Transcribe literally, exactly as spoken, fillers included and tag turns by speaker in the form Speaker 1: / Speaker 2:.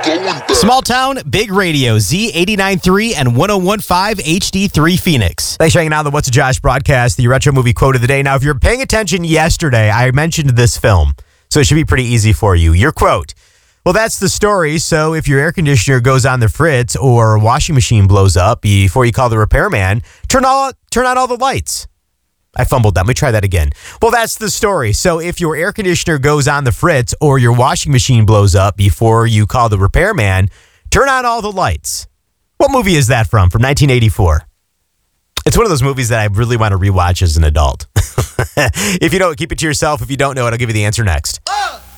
Speaker 1: going back.
Speaker 2: Small town, big radio, Z eighty-nine point three and one oh one point five H D three Phoenix. Thanks for hanging out on the What's a Josh broadcast, the retro movie quote of the day. Now, if you're paying attention yesterday, I mentioned this film, so it should be pretty easy for you. Your quote: well, that's the story. So if your air conditioner goes on the fritz or washing machine blows up, before you call the repairman, turn all turn on all the lights. I fumbled that. Let me try that again. Well, that's the story. So if your air conditioner goes on the fritz or your washing machine blows up, before you call the repairman, turn on all the lights. What movie is that from? From nineteen eighty-four. It's one of those movies that I really want to rewatch as an adult. If you don't, keep it to yourself. If you don't know it, I'll give you the answer next.
Speaker 1: Uh!